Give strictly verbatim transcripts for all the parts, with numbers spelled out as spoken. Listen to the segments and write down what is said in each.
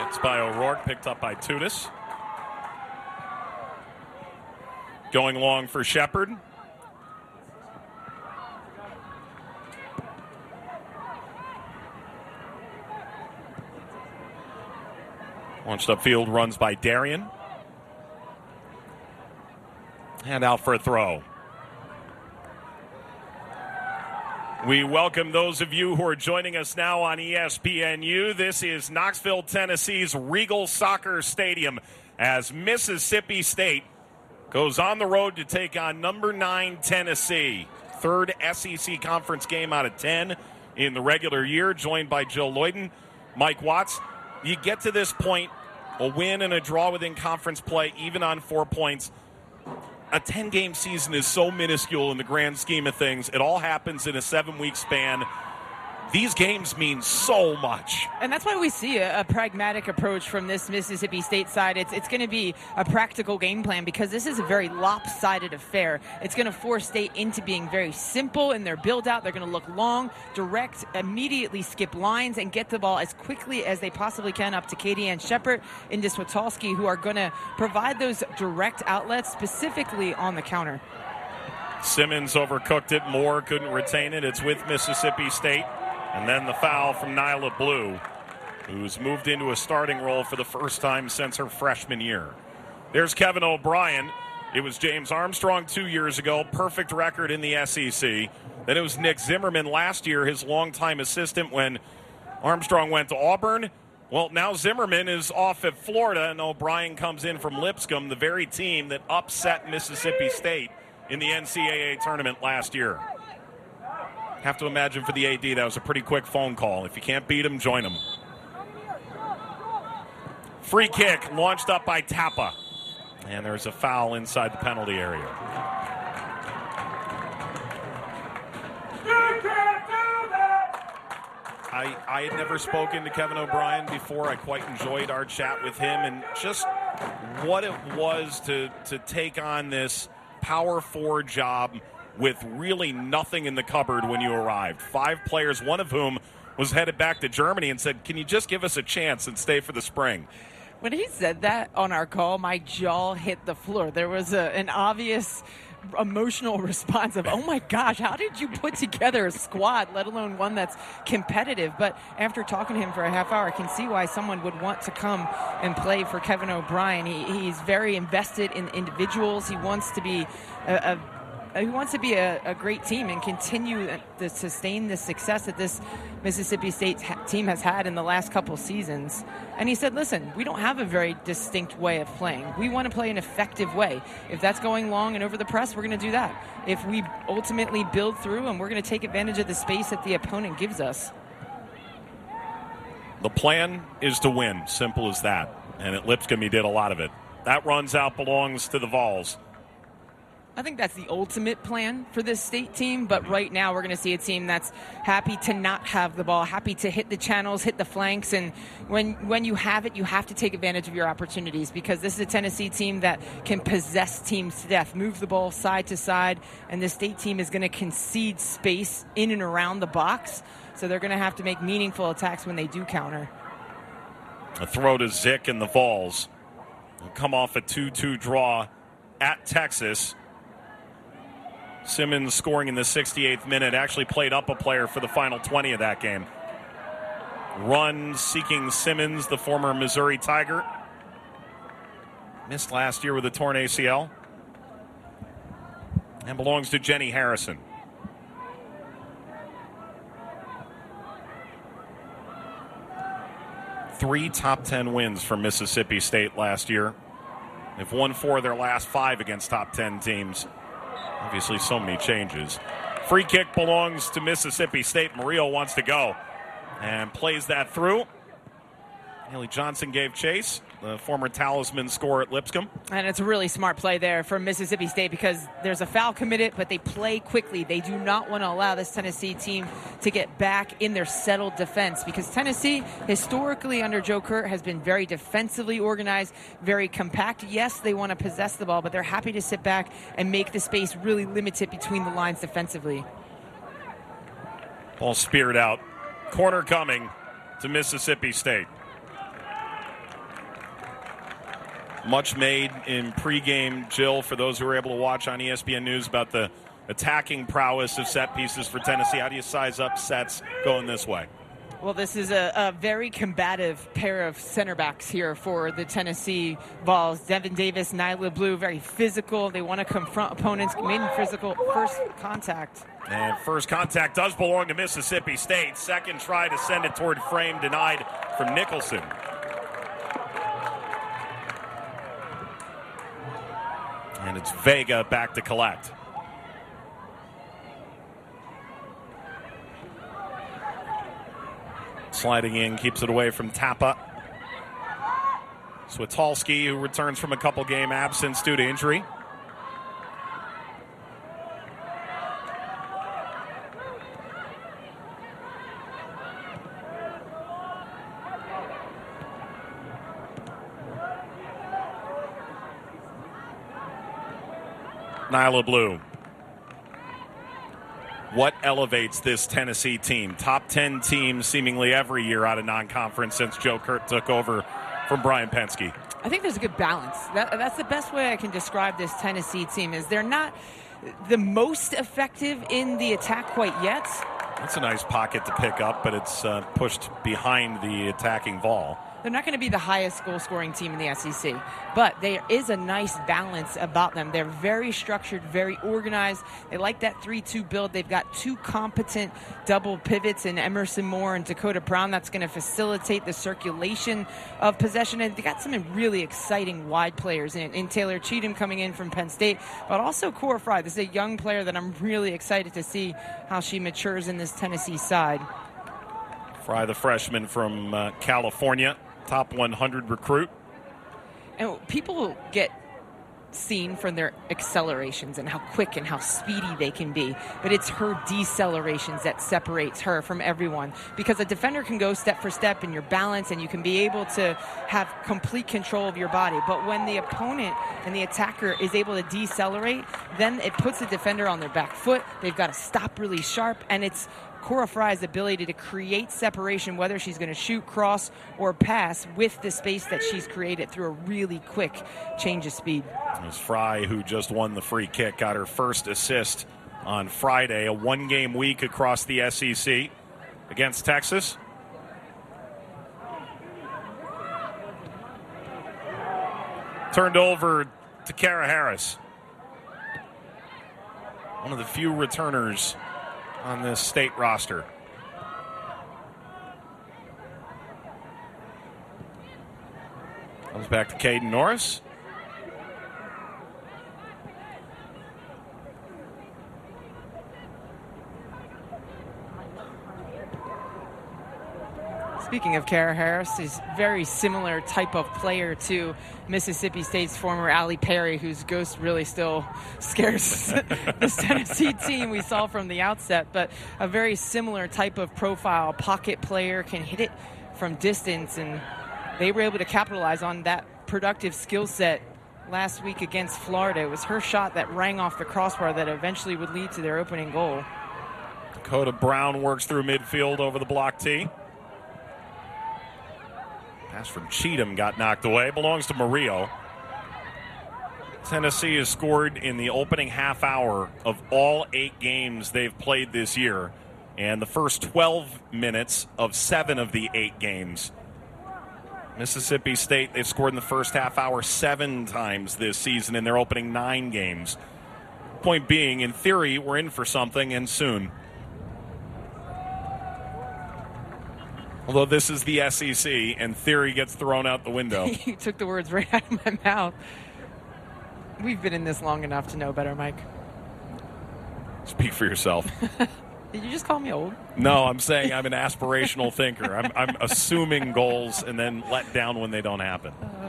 It's by O'Rourke, picked up by Tudis. Going long for Shepard. Launched upfield, runs by Darian. And out for a throw. We welcome those of you who are joining us now on E S P N U. This is Knoxville, Tennessee's Regal Soccer Stadium as Mississippi State goes on the road to take on number nine Tennessee. Third S E C conference game out of ten in the regular year, joined by Joe Lloyden, Mike Watts. You get to this point, a win and a draw within conference play, even on four points. A ten-game season is so minuscule in the grand scheme of things. It all happens in a seven-week span. These games mean so much. And that's why we see a, a pragmatic approach from this Mississippi State side. It's, it's going to be a practical game plan because this is a very lopsided affair. It's going to force State into being very simple in their build-out. They're going to look long, direct, immediately skip lines, and get the ball as quickly as they possibly can up to Katie Ann Shepard and Diswitalski, who are going to provide those direct outlets specifically on the counter. Simmons overcooked it. Moore couldn't retain it. It's with Mississippi State. And then the foul from Nyla Blue, who's moved into a starting role for the first time since her freshman year. There's Kevin O'Brien. It was James Armstrong two years ago, perfect record in the S E C. Then it was Nick Zimmerman last year, his longtime assistant when Armstrong went to Auburn. Well, now Zimmerman is off at Florida, and O'Brien comes in from Lipscomb, the very team that upset Mississippi State in the N C double A tournament last year. Have to imagine for the A D that was a pretty quick phone call. If you can't beat him, join him. Free kick launched up by Tappa. And there's a foul inside the penalty area. You can't do that! I, I had never spoken to Kevin O'Brien before. I quite enjoyed our chat with him and just what it was to, to take on this power forward job with really nothing in the cupboard when you arrived. Five players, one of whom was headed back to Germany and said, can you just give us a chance and stay for the spring? When he said that on our call, my jaw hit the floor. There was a, an obvious emotional response of, oh my gosh, how did you put together a squad, let alone one that's competitive? But after talking to him for a half hour, I can see why someone would want to come and play for Kevin O'Brien. He, he's very invested in individuals. He wants to be a, a He wants to be a, a great team and continue to sustain the success that this Mississippi State ha- team has had in the last couple seasons. And he said, listen, we don't have a very distinct way of playing. We want to play an effective way. If that's going long and over the press, we're going to do that. If we ultimately build through, and we're going to take advantage of the space that the opponent gives us. The plan is to win. Simple as that. And at Lipscomb, he did a lot of it. That runs out belongs to the Vols. I think that's the ultimate plan for this State team, but right now we're going to see a team that's happy to not have the ball, happy to hit the channels, hit the flanks, and when when you have it, you have to take advantage of your opportunities because this is a Tennessee team that can possess teams to death, move the ball side to side, and the State team is going to concede space in and around the box, so they're going to have to make meaningful attacks when they do counter. A throw to Zick and the Vols. They'll come off a two two draw at Texas. Simmons scoring in the sixty-eighth minute, actually played up a player for the final twenty of that game. Run seeking Simmons, the former Missouri Tiger. Missed last year with a torn A C L. And belongs to Jenny Harrison. Three top ten wins for Mississippi State last year. They've won four of their last five against top ten teams. Obviously, so many changes. Free kick belongs to Mississippi State. Murillo wants to go and plays that through. Haley Johnson gave chase, the former talisman scorer at Lipscomb. And it's a really smart play there from Mississippi State because there's a foul committed, but they play quickly. They do not want to allow this Tennessee team to get back in their settled defense because Tennessee, historically under Joe Kurt, has been very defensively organized, very compact. Yes, they want to possess the ball, but they're happy to sit back and make the space really limited between the lines defensively. Ball speared out. Corner coming to Mississippi State. much made in pregame, Jill, for those who were able to watch on E S P N News about the attacking prowess of set pieces for Tennessee. How do you size up sets going this way? Well, this is a, a very combative pair of center backs here for the Tennessee Vols. Devin Davis, Nyla Blue, very physical. They want to confront opponents, making physical first contact. And first contact does belong to Mississippi State. Second try to send it toward frame, denied from Nicholson. And it's Vega back to collect. Sliding in, keeps it away from Tappa. Switalski, who returns from a couple game absence due to injury. Nyla Blue. What elevates this Tennessee team? Top ten team seemingly every year out of non-conference since Joe Kurt took over from Brian Penske. I think there's a good balance. That, that's the best way I can describe this Tennessee team is they're not the most effective in the attack quite yet. That's a nice pocket to pick up, but it's uh, pushed behind the attacking Vol. They're not going to be the highest goal-scoring team in the S E C, but there is a nice balance about them. They're very structured, very organized. They like that three two build. They've got two competent double pivots in Emerson Moore and Dakota Brown. That's going to facilitate the circulation of possession. And they got some really exciting wide players in, in Taylor Cheatham coming in from Penn State, but also Cora Fry. This is a young player that I'm really excited to see how she matures in this Tennessee side. Fry, the freshman from uh, California. Top one hundred recruit. And people get seen from their accelerations and how quick and how speedy they can be. But it's her decelerations that separates her from everyone. Because a defender can go step for step in your balance and you can be able to have complete control of your body. But when the opponent and the attacker is able to decelerate, then it puts the defender on their back foot. They've got to stop really sharp, and it's Cora Fry's ability to create separation, whether she's going to shoot, cross, or pass, with the space that she's created through a really quick change of speed. It was Fry who just won the free kick, got her first assist on Friday, a one-game week across the S E C against Texas. Turned over to Kara Harris, one of the few returners on this state roster. Comes back to Caden Norris. Speaking of Kara Harris, is very similar type of player to Mississippi State's former Allie Perry, whose ghost really still scares this Tennessee team we saw from the outset. But a very similar type of profile, pocket player, can hit it from distance, and they were able to capitalize on that productive skill set last week against Florida. It was her shot that rang off the crossbar that eventually would lead to their opening goal. Dakota Brown works through midfield over the block tee. Pass from Cheatham got knocked away. Belongs to Murillo. Tennessee has scored in the opening half hour of all eight games they've played this year, and the first twelve minutes of seven of the eight games. Mississippi State, they've scored in the first half hour seven times this season in their opening nine games. Point being, in theory, we're in for something, and soon. Although this is the S E C and theory gets thrown out the window. You took the words right out of my mouth. We've been in this long enough to know better, Mike. Speak for yourself. Did you just call me old? No, I'm saying I'm an aspirational thinker. I'm, I'm assuming goals and then let down when they don't happen. Uh,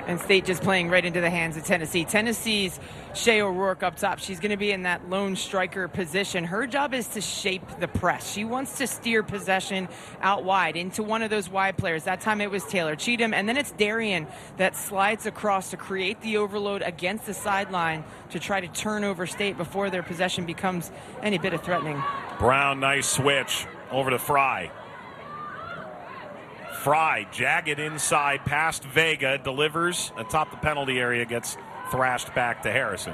And State just playing right into the hands of Tennessee. Tennessee's Shea O'Rourke up top. She's going to be in that lone striker position. Her job is to shape the press. She wants to steer possession out wide into one of those wide players. That time it was Taylor Cheatham. And then it's Darian that slides across to create the overload against the sideline to try to turn over State before their possession becomes any bit of threatening. Brown, nice switch over to Fry. Fry, jagged inside, past Vega, delivers atop the penalty area, gets thrashed back to Harrison.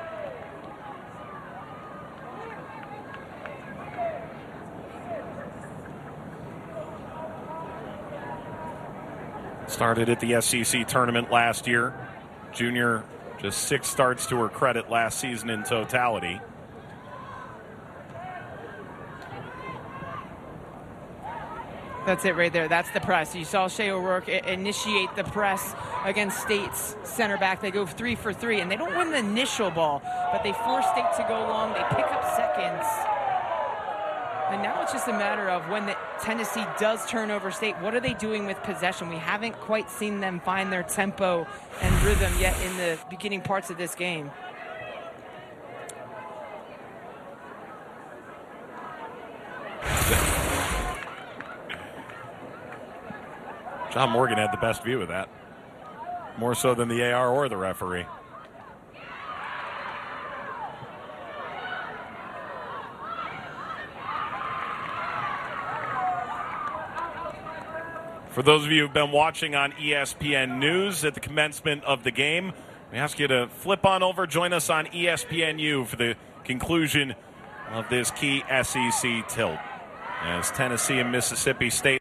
Started at the S E C tournament last year. Junior, just six starts to her credit last season in totality. That's it right there. That's the press. You saw Shea O'Rourke initiate the press against State's center back. They go three for three, and they don't win the initial ball, but they force State to go long. They pick up seconds. And now it's just a matter of when the Tennessee does turn over State, what are they doing with possession? We haven't quite seen them find their tempo and rhythm yet in the beginning parts of this game. John Morgan had the best view of that. More so than the A R or the referee. For those of you who've been watching on E S P N News at the commencement of the game, we ask you to flip on over, join us on E S P N U for the conclusion of this key S E C tilt. As Tennessee and Mississippi State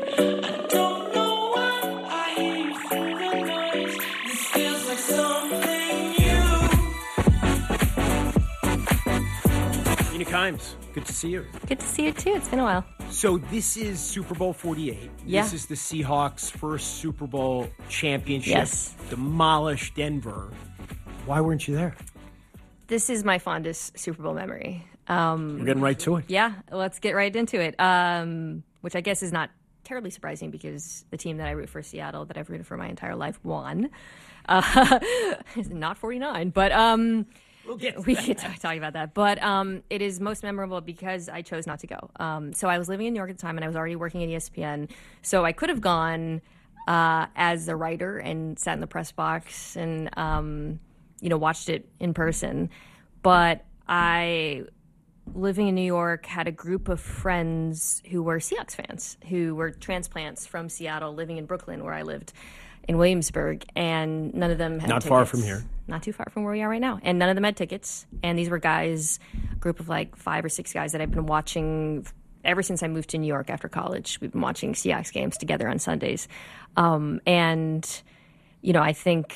Kimes, good to see you. Good to see you too. It's been a while. So this is Super Bowl forty-eight. Yeah. This is the Seahawks' first Super Bowl championship. Yes. Demolished Denver. Why weren't you there? This is my fondest Super Bowl memory. Um, We're getting right to it. Yeah, let's get right into it. Um, which I guess is not terribly surprising because the team that I root for, Seattle, that I've rooted for my entire life, won. Uh, not forty-nine, but... Um, We'll get to we that. could talk, talk about that. But um, it is most memorable because I chose not to go. Um, so I was living in New York at the time, and I was already working at E S P N. So I could have gone uh, as a writer and sat in the press box and, um, you know, watched it in person. But I, living in New York, had a group of friends who were Seahawks fans, who were transplants from Seattle, living in Brooklyn, where I lived. In Williamsburg, and none of them had Not tickets. far from here. Not too far from where we are right now. And none of them had tickets. And these were guys, a group of like five or six guys that I've been watching ever since I moved to New York after college. We've been watching Seahawks games together on Sundays. Um, and, you know, I think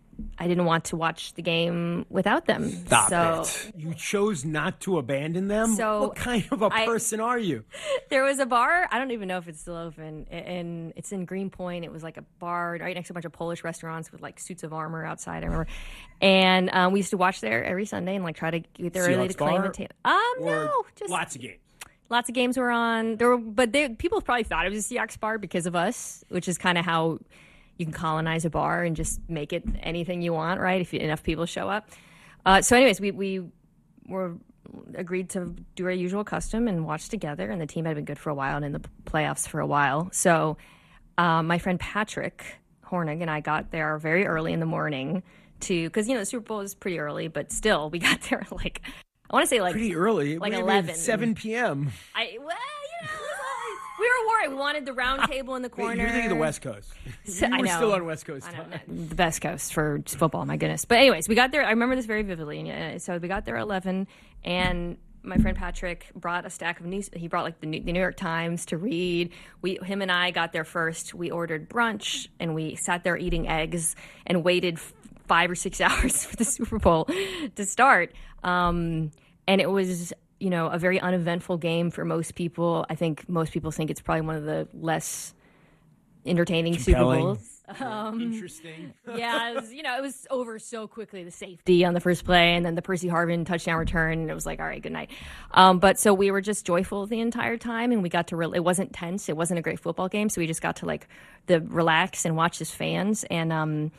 I didn't want to watch the game without them. Stop so, it. You chose not to abandon them? So what kind of a I- person are you? There was a bar, I don't even know if it's still open, and it's in Greenpoint. It was like a bar right next to a bunch of Polish restaurants with like suits of armor outside, I remember. And um, we used to watch there every Sunday and like try to get there early Seahawks to claim bar? a table. Um, Or no, just lots of games. lots of games were on. There were, but they, people probably thought it was a Seahawks bar because of us, which is kind of how you can colonize a bar and just make it anything you want, right? If enough people show up. Uh, so, anyways, we we were agreed to do our usual custom and watch together. And the team had been good for a while and in the playoffs for a while. So, um, my friend Patrick Hornig and I got there very early in the morning to because you know the Super Bowl is pretty early, but still we got there like I want to say like Pretty early. like Wait a minute, eleven. seven p.m. I well, you know, we were worried. We wanted the round table in the Wait, corner. you're thinking the West Coast. So- you I were know. still on West Coast I time. don't know, the best coast for football, my goodness. But anyways, we got there. I remember this very vividly. And uh, so we got there at eleven, and my friend Patrick brought a stack of news. He brought like the New, the New York Times to read. We, him and I got there first. We ordered brunch, and we sat there eating eggs and waited f- five or six hours for the Super Bowl to start. Um, and it was, you know, a very uneventful game for most people. I think most people think it's probably one of the less entertaining Compelling. Super Bowls. Um, Interesting. yeah, it was, you know, it was over so quickly. The safety on the first play, and then the Percy Harvin touchdown return. And it was like, all right, good night. Um, but so we were just joyful the entire time, and we got to. Re- it wasn't tense. It wasn't a great football game, so we just got to like the relax and watch as fans. And um,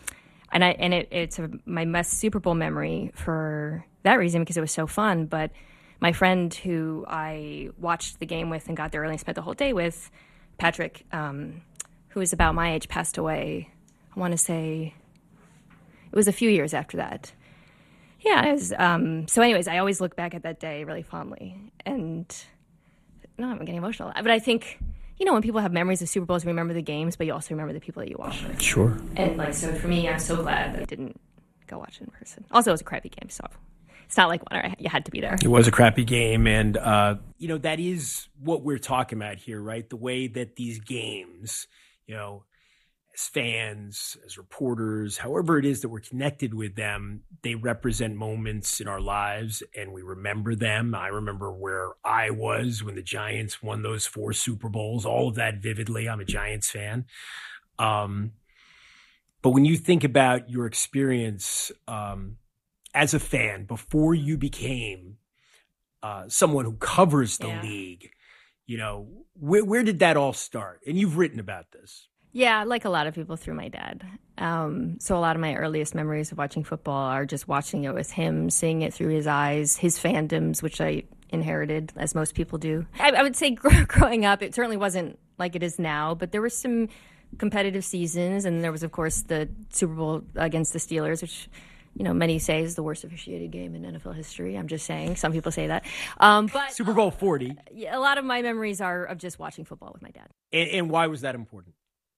And I and it, it's a, my best Super Bowl memory for that reason because it was so fun. But my friend who I watched the game with and got there early and spent the whole day with, Patrick, um, who was about my age, passed away. I want to say it was a few years after that. Yeah. It was, um, so, anyways, I always look back at that day really fondly. And no, I'm getting emotional. But I think, you know, when people have memories of Super Bowls, you remember the games, but you also remember the people that you watch with. Sure. And like, so for me, I'm so glad that I didn't go watch it in person. Also, it was a crappy game, so it's not like one you had to be there. It was a crappy game, and uh, you know that is what we're talking about here, right? The way that these games, you know, as fans, as reporters, however it is that we're connected with them, they represent moments in our lives, and we remember them. I remember where I was when the Giants won those four Super Bowls, all of that vividly. I'm a Giants fan. Um, but when you think about your experience um, as a fan before you became uh, someone who covers the Yeah. league, you know, where, where did that all start? And you've written about this. Yeah, like a lot of people through my dad. Um, so a lot of my earliest memories of watching football are just watching it with him, seeing it through his eyes, his fandoms, which I inherited, as most people do. I, I would say growing up, it certainly wasn't like it is now, but there were some competitive seasons, and there was, of course, the Super Bowl against the Steelers, which, you know, many say is the worst officiated game in N F L history. I'm just saying. Some people say that. Um, but Super Bowl forty. yeah, a lot of my memories are of just watching football with my dad. And, and why was that important?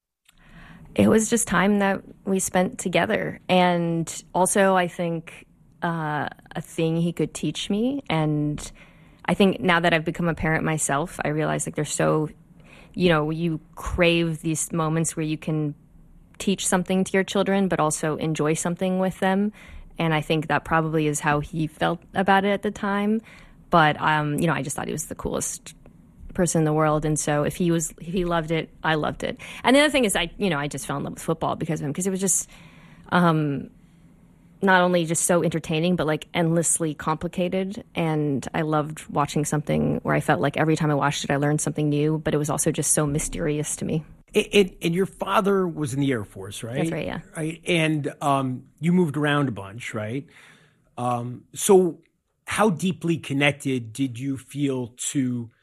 It was just time that we spent together. And also, I think uh, a thing he could teach me. And I think now that I've become a parent myself, I realize like they're so, you know, you crave these moments where you can teach something to your children, but also enjoy something with them. And I think that probably is how he felt about it at the time. But, um, you know, I just thought he was the coolest person in the world. And so if he was, if he loved it, I loved it. And the other thing is I, you know, I just fell in love with football because of him, because it was just um, not only just so entertaining, but like endlessly complicated. And I loved watching something where I felt like every time I watched it, I learned something new, but it was also just so mysterious to me. And, and your father was in the Air Force, right? That's right, yeah. Right, and um, you moved around a bunch, right? Um, so how deeply connected did you feel to